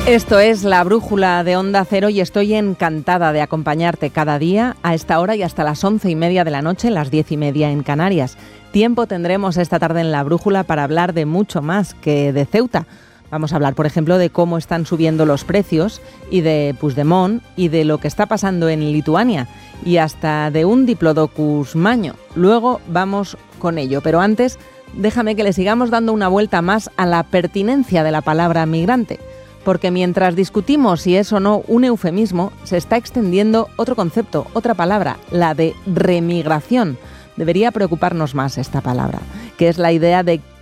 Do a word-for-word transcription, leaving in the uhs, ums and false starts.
Esto es La Brújula de Onda Cero y estoy encantada de acompañarte cada día a esta hora y hasta las once y media de la noche, las diez y media en Canarias. Tiempo tendremos esta tarde en La Brújula para hablar de mucho más que de Ceuta. Vamos a hablar, por ejemplo, de cómo están subiendo los precios y de Puigdemont y de lo que está pasando en Lituania y hasta de un diplodocus maño. Luego vamos con ello, pero antes déjame que le sigamos dando una vuelta más a la pertinencia de la palabra migrante. Porque mientras discutimos si es o no un eufemismo, se está extendiendo otro concepto, otra palabra, la de remigración. Debería preocuparnos más esta palabra, que es la idea de